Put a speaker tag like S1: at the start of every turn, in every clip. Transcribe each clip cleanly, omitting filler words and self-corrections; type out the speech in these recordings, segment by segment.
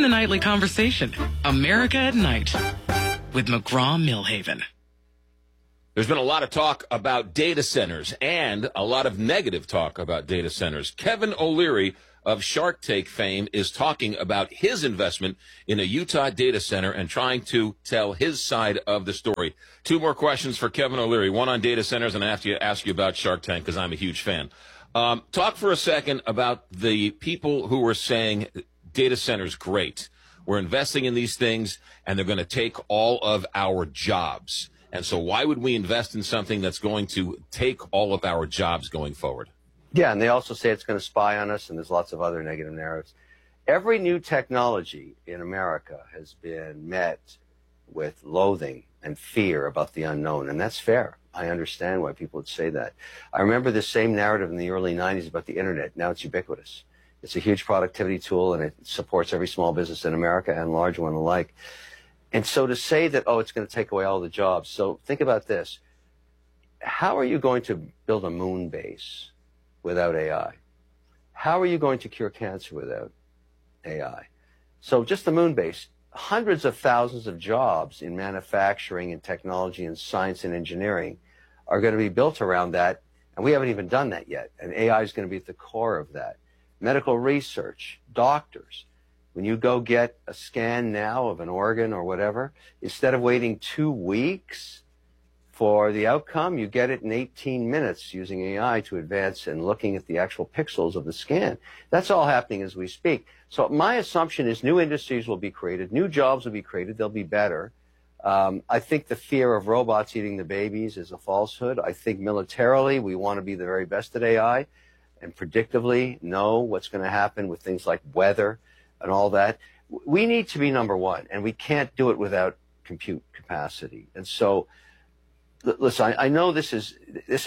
S1: the nightly conversation. America at Night with McGraw-Millhaven.
S2: There's been a lot of talk about data centers and a lot of negative talk about data centers. Kevin O'Leary of Shark Tank fame is talking about his investment in a Utah data center and trying to tell his side of the story. Two more questions for Kevin O'Leary, one on data centers, and I have to ask you about Shark Tank because I'm a huge fan. Talk for a second about the people who were saying data centers great. We're investing in these things, and they're going to take all of our jobs. And so why would we invest in something that's going to take all of our jobs going forward?
S3: Yeah, and they also say it's going to spy on us, and there's lots of other negative narratives. Every new technology in America has been met with loathing and fear about the unknown, and that's fair. I understand why people would say that. I remember the same narrative in the early 90s about the internet. Now it's ubiquitous. It's a huge productivity tool, and it supports every small business in America and large one alike. And so to say that, oh, it's going to take away all the jobs. So think about this. How are you going to build a moon base without AI? How are you going to cure cancer without AI? So just the moon base, hundreds of thousands of jobs in manufacturing and technology and science and engineering are going to be built around that, and we haven't even done that yet. And AI is going to be at the core of that. Medical research, doctors. When you go get a scan now of an organ or whatever, instead of waiting 2 weeks for the outcome, you get it in 18 minutes using AI to advance and looking at the actual pixels of the scan. That's all happening as we speak. So my assumption is new industries will be created, new jobs will be created, they'll be better. I think the fear of robots eating the babies is a falsehood. I think militarily we want to be the very best at AI and predictively know what's going to happen with things like weather and all that. We need to be number one, and we can't do it without compute capacity. And so, listen, I know this is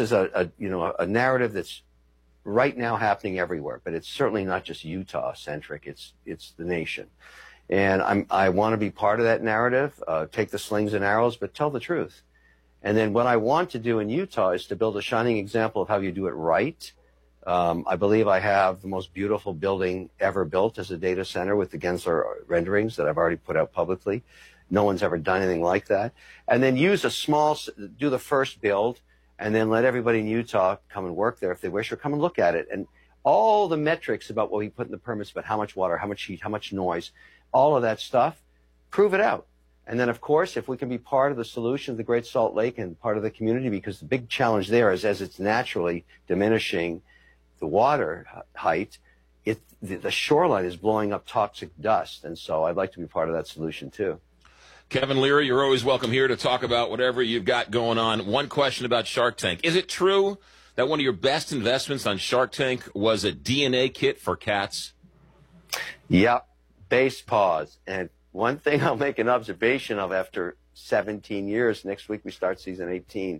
S3: a narrative that's right now happening everywhere, but it's certainly not just Utah centric. It's the nation, and I want to be part of that narrative. Take the slings and arrows, but tell the truth. And then what I want to do in Utah is to build a shining example of how you do it right. I believe I have the most beautiful building ever built as a data center with the Gensler renderings that I've already put out publicly. No one's ever done anything like that. And then do the first build, and then let everybody in Utah come and work there if they wish, or come and look at it. And all the metrics about what we put in the permits, about how much water, how much heat, how much noise, all of that stuff, prove it out. And then, of course, if we can be part of the solution of the Great Salt Lake and part of the community, because the big challenge there is as it's naturally diminishing the water height, the shoreline is blowing up toxic dust. And so I'd like to be part of that solution, too.
S2: Kevin Leary, you're always welcome here to talk about whatever you've got going on. One question about Shark Tank. Is it true that one of your best investments on Shark Tank was a DNA kit for cats?
S3: Yeah, base paws. And one thing I'll make an observation of after 17 years, next week we start season 18,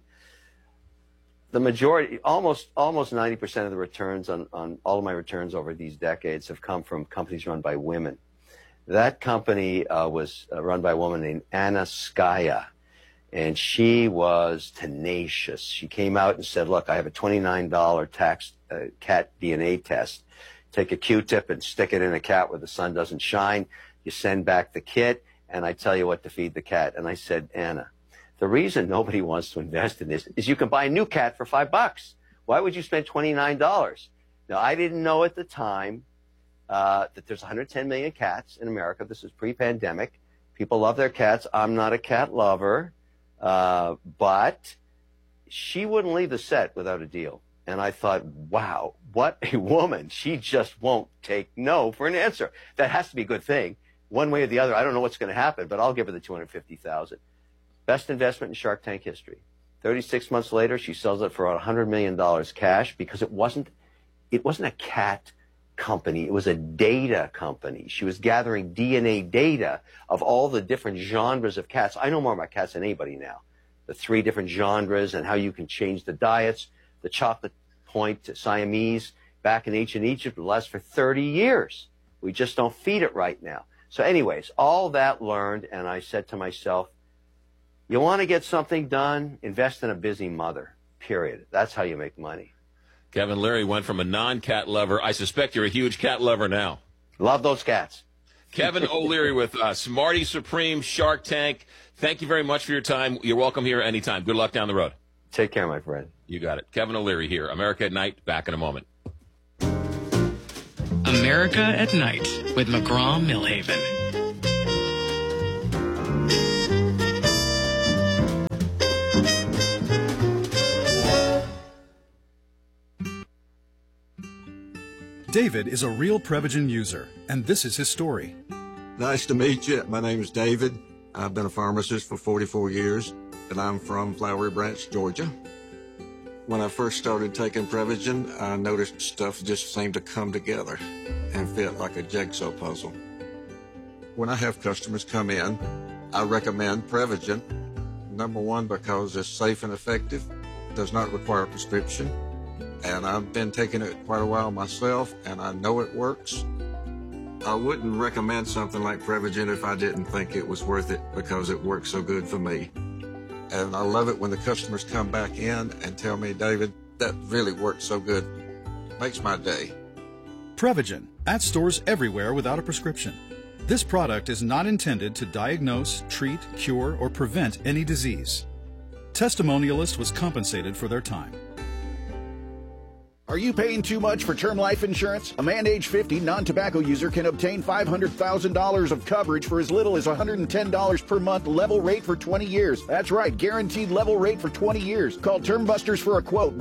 S3: the majority, almost 90% of the returns on all of my returns over these decades have come from companies run by women. That company was run by a woman named Anna Skaya, and she was tenacious. She came out and said, look, I have a $29 cat DNA test. Take a Q-tip and stick it in a cat where the sun doesn't shine. You send back the kit, and I tell you what to feed the cat. And I said, Anna, the reason nobody wants to invest in this is you can buy a new cat for $5. Why would you spend $29? Now, I didn't know at the time that there's 110 million cats in America. This is pre-pandemic. People love their cats. I'm not a cat lover, but she wouldn't leave the set without a deal. And I thought, wow, what a woman. She just won't take no for an answer. That has to be a good thing. One way or the other, I don't know what's going to happen, but I'll give her the $250,000. Best investment in Shark Tank history. 36 months later, she sells it for $100 million cash because it wasn't a cat company. It was a data company. She was gathering DNA data of all the different genres of cats. I know more about cats than anybody now. The 3 different genres and how you can change the diets. The chocolate point Siamese back in ancient Egypt will last for 30 years. We just don't feed it right now. So anyways, all that learned, and I said to myself, you want to get something done, invest in a busy mother, period. That's how you make money.
S2: Kevin Leary went from a non-cat lover. I suspect you're a huge cat lover now.
S3: Love those cats.
S2: Kevin O'Leary with us. Marty Supreme, Shark Tank. Thank you very much for your time. You're welcome here anytime. Good luck down the road.
S3: Take care, my friend.
S2: You got it. Kevin O'Leary here. America at Night. Back in a moment.
S1: America at Night with McGraw-Milhaven.
S4: David is a real Prevagen user, and this is his story.
S5: Nice to meet you. My name is David. I've been a pharmacist for 44 years, and I'm from Flowery Branch, Georgia. When I first started taking Prevagen, I noticed stuff just seemed to come together and fit like a jigsaw puzzle. When I have customers come in, I recommend Prevagen. Number one, because it's safe and effective, does not require a prescription, and I've been taking it quite a while myself, and I know it works. I wouldn't recommend something like Prevagen if I didn't think it was worth it because it works so good for me. And I love it when the customers come back in and tell me, David, that really worked so good. Makes my day.
S4: Prevagen, at stores everywhere without a prescription. This product is not intended to diagnose, treat, cure, or prevent any disease. Testimonialist was compensated for their time.
S6: Are you paying too much for term life insurance? A man age 50 non-tobacco user can obtain $500,000 of coverage for as little as $110 per month, level rate for 20 years. That's right, guaranteed level rate for 20 years. Call Term Busters for a quote,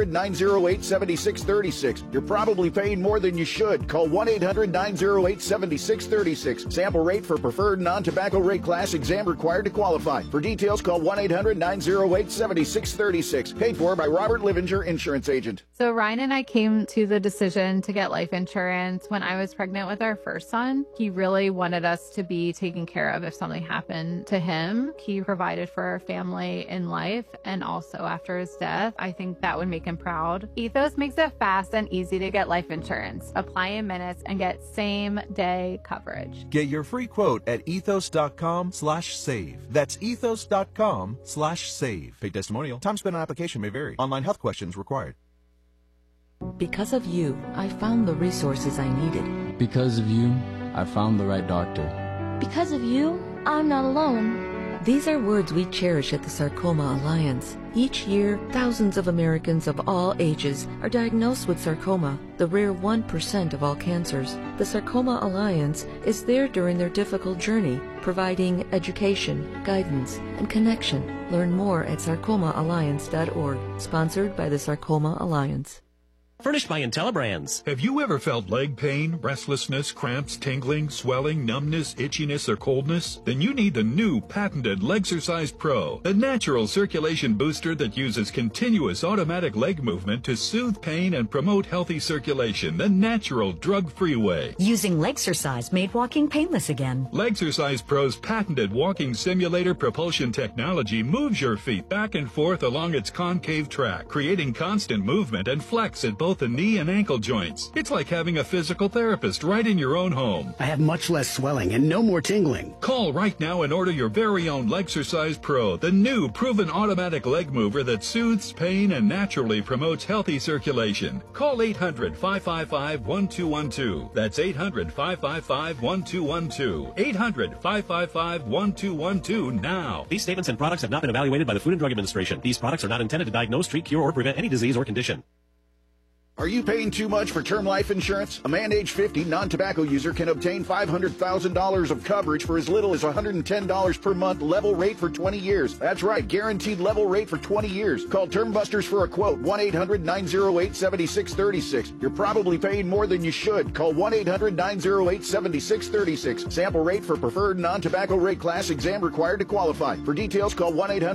S6: 1-800-908-7636. You're probably paying more than you should. Call 1-800-908-7636. Sample rate for preferred non-tobacco rate class, exam required to qualify. For details, call 1-800-908-7636. Paid for by Robert Livinger, insurance agent.
S7: So Ryan and I came to the decision to get life insurance when I was pregnant with our first son. He really wanted us to be taken care of if something happened to him. He provided for our family in life and also after his death. I think that would make him proud. Ethos makes it fast and easy to get life insurance. Apply in minutes and get same-day coverage.
S8: Get your free quote at ethos.com/save. That's ethos.com/save. Paid testimonial. Time spent on application may vary. Online health questions required.
S9: Because of you, I found the resources I needed.
S10: Because of you, I found the right doctor.
S11: Because of you, I'm not alone.
S9: These are words we cherish at the Sarcoma Alliance. Each year, thousands of Americans of all ages are diagnosed with sarcoma, the rare 1% of all cancers. The Sarcoma Alliance is there during their difficult journey, providing education, guidance, and connection. Learn more at sarcomaalliance.org. Sponsored by the Sarcoma Alliance.
S12: Furnished by IntelliBrands. Have you ever felt leg pain, restlessness, cramps, tingling, swelling, numbness, itchiness, or coldness? Then you need the new patented Legsercise Pro, a natural circulation booster that uses continuous automatic leg movement to soothe pain and promote healthy circulation the natural, drug-free way.
S13: Using Legsercise made walking painless again.
S12: Legsercise Pro's patented walking simulator propulsion technology moves your feet back and forth along its concave track, creating constant movement and flex at both the knee and ankle joints. It's like having a physical therapist right in your own home.
S14: I have much less swelling and no more tingling.
S12: Call right now and order your very own Legsercise Pro, the new proven automatic leg mover that soothes pain and naturally promotes healthy circulation. Call 800-555-1212. That's 800-555-1212. 800-555-1212 now.
S15: These statements and products have not been evaluated by the Food and Drug Administration. These products are not intended to diagnose, treat, cure, or prevent any disease or condition.
S6: Are you paying too much for term life insurance? A man age 50 non-tobacco user can obtain $500,000 of coverage for as little as $110 per month, level rate for 20 years. That's right, guaranteed level rate for 20 years. Call Term Busters for a quote, 1-800-908-7636. You're probably paying more than you should. Call 1-800-908-7636. Sample rate for preferred non-tobacco rate class, exam required to qualify. For details, call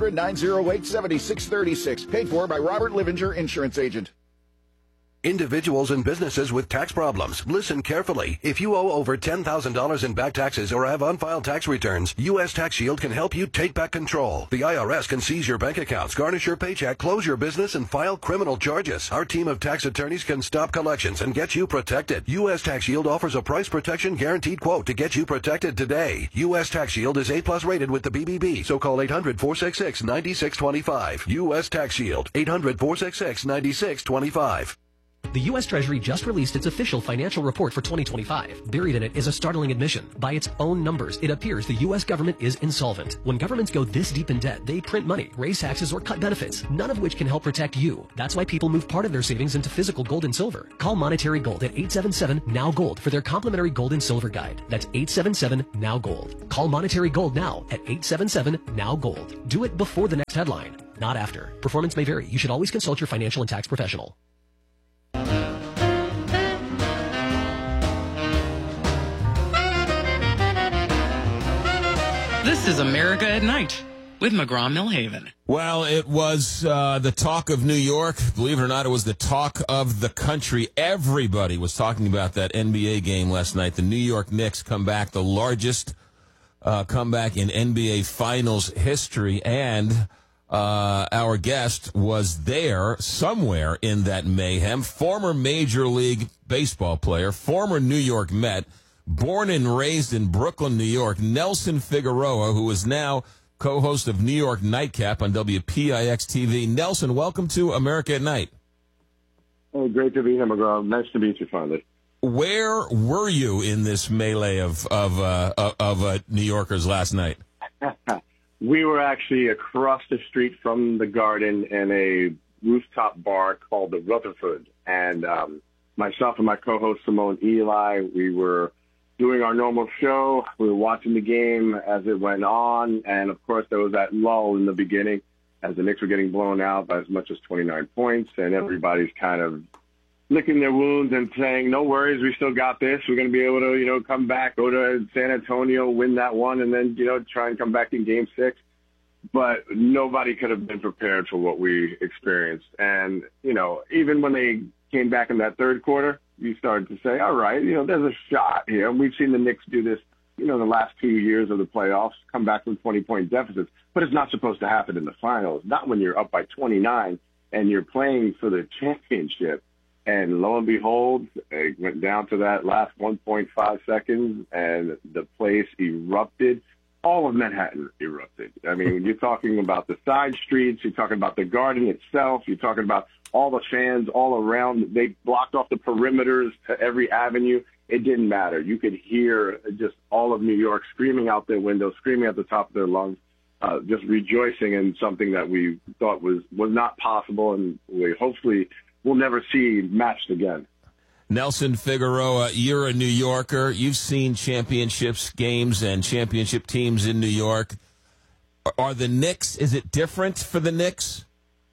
S6: 1-800-908-7636. Paid for by Robert Livinger, insurance agent.
S16: Individuals and businesses with tax problems, listen carefully. If you owe over $10,000 in back taxes or have unfiled tax returns, U.S. Tax Shield can help you take back control. The IRS can seize your bank accounts, garnish your paycheck, close your business, and file criminal charges. Our team of tax attorneys can stop collections and get you protected. U.S. Tax Shield offers a price protection guaranteed quote to get you protected today. U.S. Tax Shield is A+ rated with the BBB, so call 800-466-9625. U.S. Tax Shield, 800-466-9625.
S15: The U.S. Treasury just released its official financial report for 2025. Buried in it is a startling admission. By its own numbers, it appears the U.S. government is insolvent. When governments go this deep in debt, they print money, raise taxes, or cut benefits, none of which can help protect you. That's why people move part of their savings into physical gold and silver. Call Monetary Gold at 877-NOW-GOLD for their complimentary gold and silver guide. That's 877-NOW-GOLD. Call Monetary Gold now at 877-NOW-GOLD. Do it before the next headline, not after. Performance may vary. You should always consult your financial and tax professional.
S1: This is America at Night with McGraw-Milhaven.
S2: Well, it was the talk of New York. Believe it or not, it was the talk of the country. Everybody was talking about that NBA game last night. The New York Knicks come back, the largest comeback in NBA Finals history. And our guest was there somewhere in that mayhem. Former Major League Baseball player, former New York Met, born and raised in Brooklyn, New York, Nelson Figueroa, who is now co-host of New York Nightcap on WPIX-TV. Nelson, welcome to America at Night.
S17: Oh, great to be here, McGraw. Nice to meet you finally.
S2: Where were you in this melee of New Yorkers last night?
S17: We were actually across the street from the Garden in a rooftop bar called the Rutherford. And myself and my co-host Simone Eli, we were doing our normal show. We were watching the game as it went on. And, of course, there was that lull in the beginning as the Knicks were getting blown out by as much as 29 points. And everybody's kind of licking their wounds and saying, no worries, we still got this. We're going to be able to, come back, go to San Antonio, win that one, and then, try and come back in Game 6. But nobody could have been prepared for what we experienced. And, even when they came back in that third quarter, you started to say, all right, there's a shot here. We've seen the Knicks do this, the last 2 years of the playoffs, come back from 20-point deficits. But it's not supposed to happen in the finals, not when you're up by 29 and you're playing for the championship. And lo and behold, it went down to that last 1.5 seconds, and the place erupted. All of Manhattan erupted. I mean, when you're talking about the side streets, you're talking about the Garden itself, you're talking about all the fans all around. They blocked off the perimeters to every avenue. It didn't matter. You could hear just all of New York screaming out their windows, screaming at the top of their lungs, just rejoicing in something that we thought was not possible, and we hopefully will never see matched again.
S2: Nelson Figueroa, you're a New Yorker. You've seen championships, games, and championship teams in New York. Are the Knicks, is it different for the Knicks?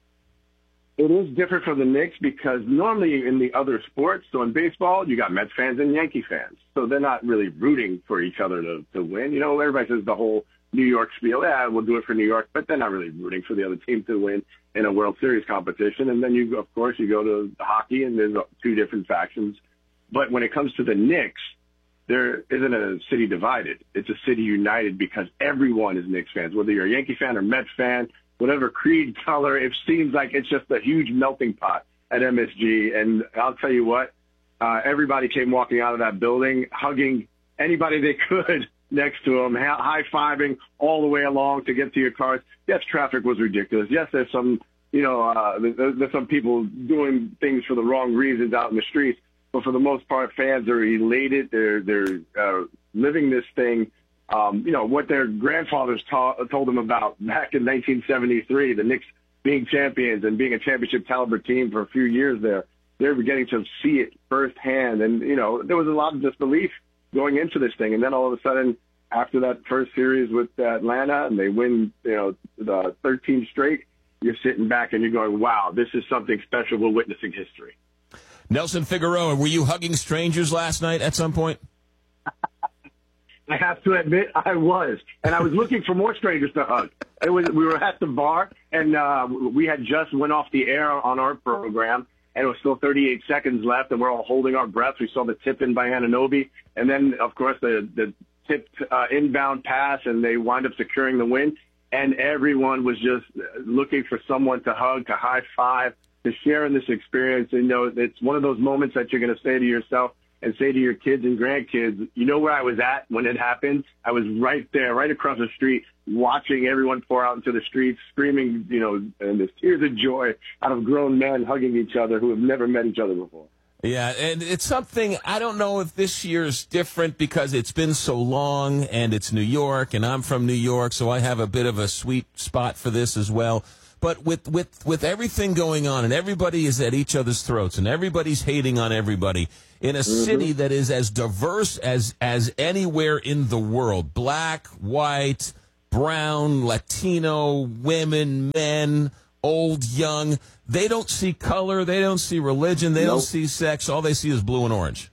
S17: It is different for the Knicks because normally in the other sports, so in baseball, you got Mets fans and Yankee fans. So they're not really rooting for each other to win. Everybody says the whole New York spiel, we'll do it for New York, but they're not really rooting for the other team to win in a World Series competition. And then you go to hockey, and there's two different factions. But when it comes to the Knicks, there isn't a city divided. It's a city united because everyone is Knicks fans, whether you're a Yankee fan or Mets fan, whatever creed, color. It seems like it's just a huge melting pot at MSG. And I'll tell you what, everybody came walking out of that building, hugging anybody they could next to them, high-fiving all the way along to get to your cars. Yes, traffic was ridiculous. Yes, there's some, there's some people doing things for the wrong reasons out in the streets. But for the most part, fans are elated. They're living this thing. What their grandfathers told them about back in 1973, the Knicks being champions and being a championship caliber team for a few years there. They were getting to see it firsthand. And, there was a lot of disbelief going into this thing. And then all of a sudden, after that first series with Atlanta, and they win, the 13 straight, you're sitting back and you're going, wow, this is something special. We're witnessing history.
S2: Nelson Figueroa, were you hugging strangers last night at some point?
S17: I have to admit I was. And I was looking for more strangers to hug. We were at the bar, and we had just went off the air on our program, and it was still 38 seconds left, and we're all holding our breath. We saw the tip in by Anunoby, and then, of course, the tipped inbound pass, and they wind up securing the win. And everyone was just looking for someone to hug, to high five, to share in this experience. And, it's one of those moments that you're going to say to yourself, and say to your kids and grandkids, you know where I was at when it happened? I was right there, right across the street, watching everyone pour out into the streets, screaming, and there's tears of joy out of grown men hugging each other who have never met each other before.
S2: Yeah, and it's something, I don't know if this year's different because it's been so long and it's New York and I'm from New York, so I have a bit of a sweet spot for this as well. But with everything going on and everybody is at each other's throats and everybody's hating on everybody in a city that is as diverse as anywhere in the world, black, white, brown, Latino, women, men, old, young, they don't see color, they don't see religion, they don't see sex, all they see is blue and orange.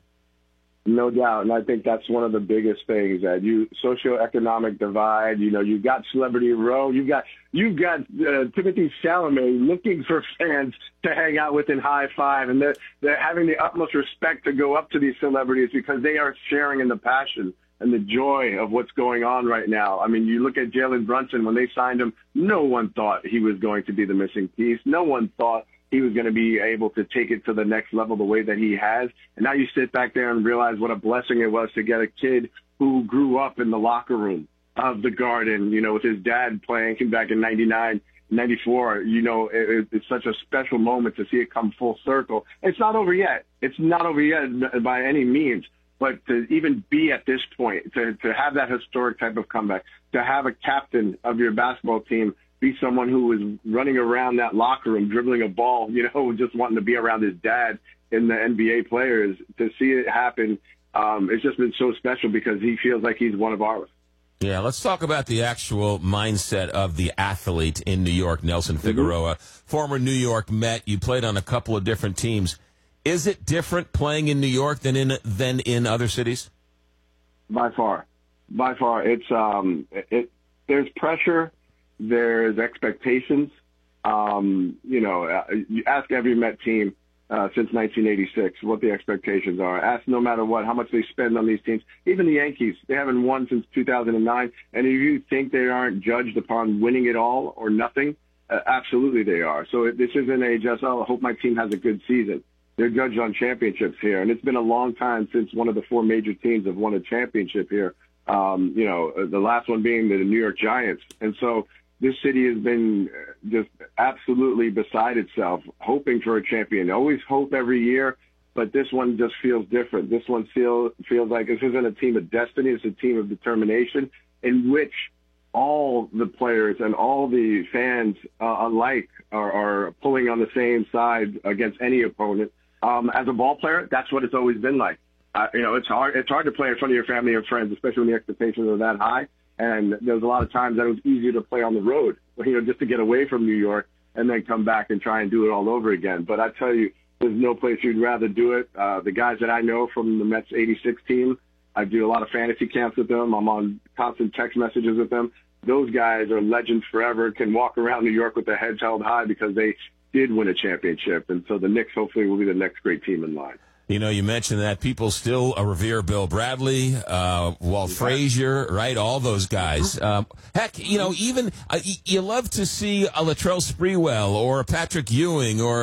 S17: No doubt, and I think that's one of the biggest things, that socioeconomic divide. You've got Celebrity Row, you've got Timothée Chalamet looking for fans to hang out with and high five, and they're having the utmost respect to go up to these celebrities because they are sharing in the passion and the joy of what's going on right now. I mean, you look at Jalen Brunson, when they signed him, no one thought he was going to be the missing piece. No one thought he was going to be able to take it to the next level the way that he has. And now you sit back there and realize what a blessing it was to get a kid who grew up in the locker room of the Garden, with his dad playing back in 99, 94. It's such a special moment to see it come full circle. It's not over yet. It's not over yet by any means. But to even be at this point, to have that historic type of comeback, to have a captain of your basketball team be someone who was running around that locker room, dribbling a ball, just wanting to be around his dad in the NBA players, to see it happen, it's just been so special because he feels like he's one of ours.
S2: Yeah, let's talk about the actual mindset of the athlete in New York, Nelson Figueroa, former New York Met. You played on a couple of different teams. Is it different playing in New York than in other cities?
S17: By far. It's there's pressure, there's expectations. You ask every Met team since 1986 what the expectations are. Ask no matter what how much they spend on these teams. Even the Yankees, they haven't won since 2009. And if you think they aren't judged upon winning it all or nothing, absolutely they are. So this isn't I hope my team has a good season. They're judged on championships here, and it's been a long time since one of the four major teams have won a championship here. The last one being the New York Giants. And so this city has been just absolutely beside itself, hoping for a champion. They always hope every year, but this one just feels different. This one feels like this isn't a team of destiny. It's a team of determination in which all the players and all the fans alike are pulling on the same side against any opponent. As a ball player, that's what it's always been like. It's hard to play in front of your family and friends, especially when the expectations are that high. And there's a lot of times that it was easier to play on the road, just to get away from New York and then come back and try and do it all over again. But I tell you, there's no place you'd rather do it. The guys that I know from the Mets 86 team, I do a lot of fantasy camps with them. I'm on constant text messages with them. Those guys are legends forever, can walk around New York with their heads held high because they did win a championship. And so the Knicks hopefully will be the next great team in line.
S2: You mentioned that people still revere Bill Bradley, Walt Frazier, right? All those guys. Heck, even you love to see a Latrell Sprewell or a Patrick Ewing or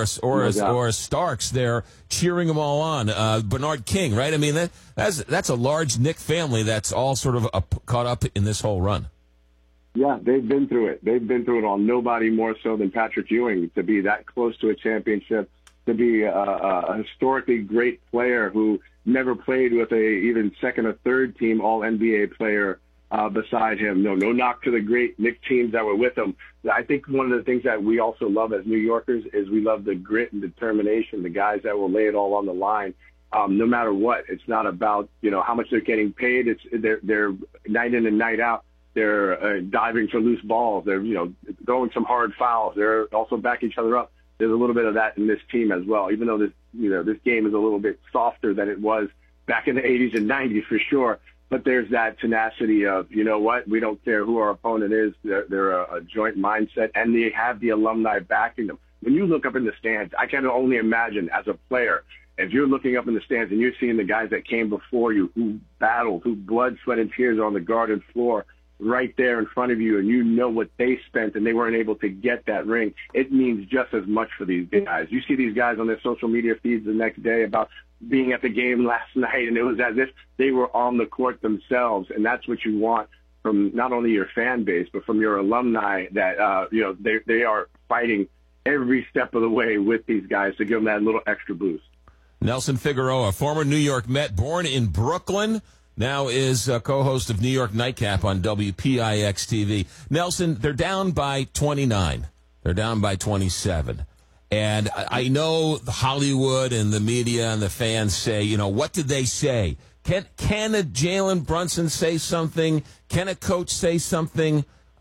S2: a Starks there cheering them all on. Bernard King, right? I mean, that's a large Knick family that's all sort of caught up in this whole run.
S17: Yeah, they've been through it. They've been through it all. Nobody more so than Patrick Ewing to be that close to a championship, to be a historically great player who never played with a even second or third team All-NBA player beside him. No knock to the great Knick teams that were with him. I think one of the things that we also love as New Yorkers is we love the grit and determination, the guys that will lay it all on the line. No matter what, it's not about how much they're getting paid. They're night in and night out. They're diving for loose balls. They're throwing some hard fouls. They're also backing each other up. There's a little bit of that in this team as well. Even though this game is a little bit softer than it was back in the 80s and 90s for sure. But there's that tenacity of we don't care who our opponent is. They're a joint mindset, and they have the alumni backing them. When you look up in the stands, I can only imagine as a player, if you're looking up in the stands and you're seeing the guys that came before you, who battled, who blood, sweat, and tears on the Garden floor, right there in front of you and you know what they spent and they weren't able to get that ring, it means just as much for these guys. You see these guys on their social media feeds the next day about being at the game last night, and it was as if they were on the court themselves, and that's what you want from not only your fan base, but from your alumni that, they are fighting every step of the way with these guys to give them that little extra boost.
S2: Nelson Figueroa, former New York Met, born in Brooklyn, now is a co-host of New York Nightcap on WPIX TV. Nelson, they're down by 29. They're down by 27. And I know Hollywood and the media and the fans say, what did they say? Can a Jalen Brunson say something? Can a coach say something?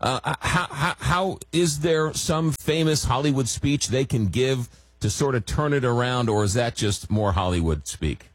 S2: How is there some famous Hollywood speech they can give to sort of turn it around, or is that just more Hollywood speak?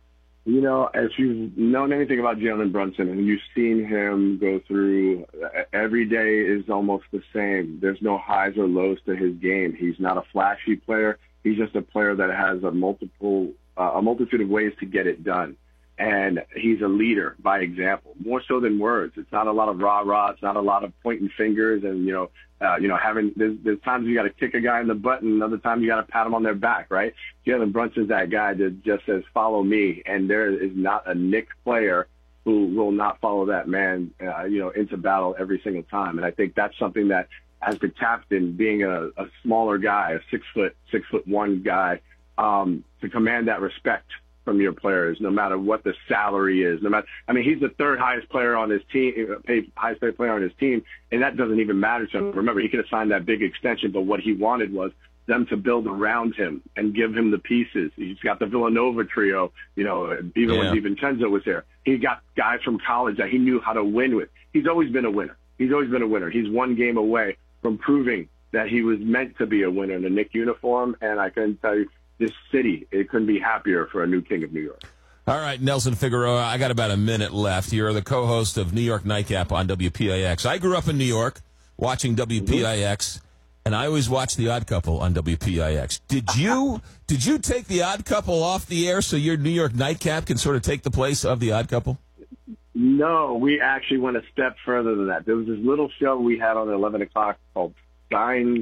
S17: If you've known anything about Jalen Brunson and you've seen him go through, every day is almost the same. There's no highs or lows to his game. He's not a flashy player. He's just a player that has a multitude of ways to get it done. And he's a leader by example, more so than words. It's not a lot of rah-rah. It's not a lot of pointing fingers and, there's times you got to kick a guy in the butt and other times you got to pat him on their back, right? Jalen Brunson's that guy that just says, follow me. And there is not a Knicks player who will not follow that man, into battle every single time. And I think that's something that as the captain, being a smaller guy, a 6'1" guy, to command that respect from your players, no matter what the salary is. He's the third highest player on his team, highest paid player on his team, and that doesn't even matter to him. Remember, he could have signed that big extension, but what he wanted was them to build around him and give him the pieces. He's got the Villanova trio, even when DiVincenzo was there. He got guys from college that he knew how to win with. He's always been a winner. He's one game away from proving that he was meant to be a winner in the Knicks uniform, and I can tell you, this city, it couldn't be happier for a new king of New York.
S2: All right, Nelson Figueroa, I got about a minute left. You're the co-host of New York Nightcap on WPIX. I grew up in New York watching WPIX, and I always watched The Odd Couple on WPIX. Did you take The Odd Couple off the air so your New York Nightcap can sort of take the place of The Odd Couple?
S17: No, we actually went a step further than that. There was this little show we had on at 11 o'clock called Seinfeld,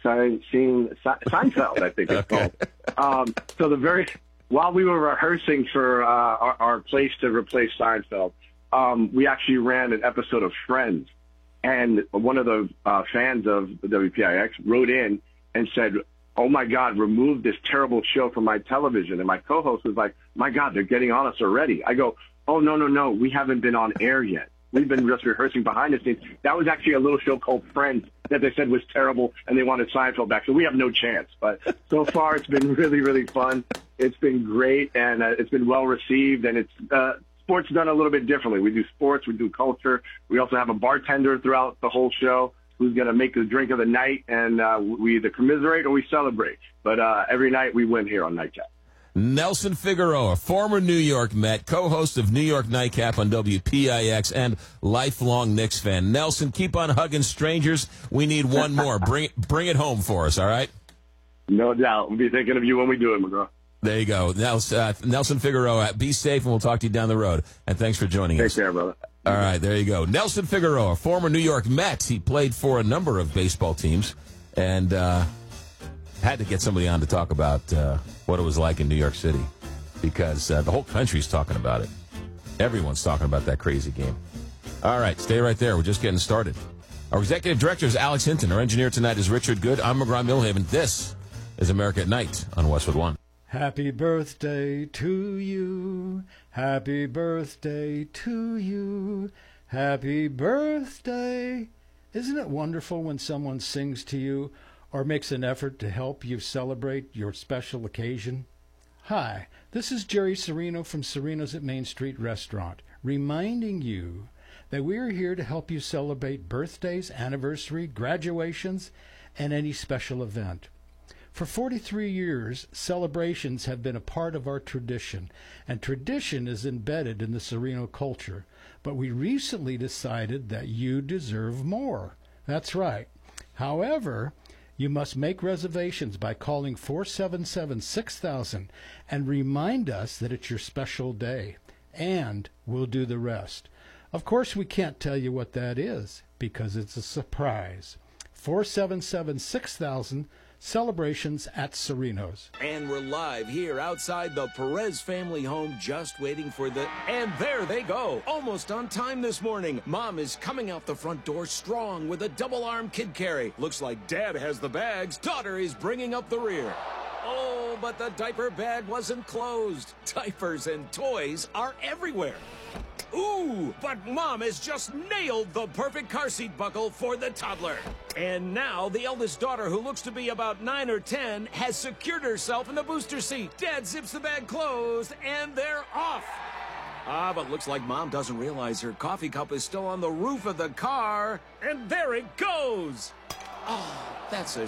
S17: I think it's called. While we were rehearsing for our place to replace Seinfeld, we actually ran an episode of Friends, and one of the fans of the WPIX wrote in and said, "Oh my God, remove this terrible show from my television." And my co-host was like, "My God, they're getting on us already." I go, "Oh no, we haven't been on air yet. We've been just rehearsing behind the scenes." That was actually a little show called Friends that they said was terrible, and they wanted Seinfeld back. So we have no chance. But so far, it's been really, really fun. It's been great, and it's been well received. And it's sports done a little bit differently. We do sports, we do culture. We also have a bartender throughout the whole show who's going to make the drink of the night, and we either commiserate or we celebrate. But every night we win here on Nightcap.
S2: Nelson Figueroa, former New York Met, co-host of New York Nightcap on WPIX, and lifelong Knicks fan. Nelson, keep on hugging strangers. We need one more. Bring it home for us, all right?
S17: No doubt. We'll be thinking of you when we do it, McGraw.
S2: There you go. Nelson Figueroa, be safe, and we'll talk to you down the road. And thanks for joining us.
S17: Take care, brother.
S2: All right, there you go. Nelson Figueroa, former New York Met. He played for a number of baseball teams, and had to get somebody on to talk about what it was like in New York City, because the whole country's talking about it. Everyone's talking about that crazy game. All right, stay right there. We're just getting started. Our executive director is Alex Hinton. Our engineer tonight is Richard Good. I'm McGraw Millhaven. This is America at Night on Westwood One.
S18: Happy birthday to you. Happy birthday to you. Happy birthday. Isn't it wonderful when someone sings to you or makes an effort to help you celebrate your special occasion? Hi, this is Jerry Serino from Serino's at Main Street Restaurant, reminding you that we are here to help you celebrate birthdays, anniversary, graduations, and any special event. For 43 years, celebrations have been a part of our tradition, and tradition is embedded in the Serino culture. But we recently decided that you deserve more. That's right. However, you must make reservations by calling 477-6000 and remind us that it's your special day, and we'll do the rest. Of course, we can't tell you what that is because it's a surprise. 477-6000, celebrations at Sereno's.
S19: And we're live here outside the Perez family home, just waiting for the... And there they go, almost on time this morning. Mom is coming out the front door strong with a double-arm kid carry. Looks like Dad has the bags. Daughter is bringing up the rear. Oh, but the diaper bag wasn't closed. Diapers and toys are everywhere. Ooh, but Mom has just nailed the perfect car seat buckle for the toddler. And now the eldest daughter, who looks to be about 9 or 10, has secured herself in the booster seat. Dad zips the bag closed, and they're off. But looks like Mom doesn't realize her coffee cup is still on the roof of the car. And there it goes. Oh, that's a